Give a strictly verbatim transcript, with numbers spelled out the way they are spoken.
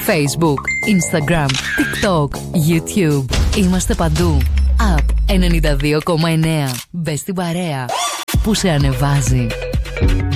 Facebook, Instagram, TikTok, YouTube. Είμαστε παντού. App ενενήντα δύο κόμμα εννέα. Μπες στην παρέα που σε ανεβάζει.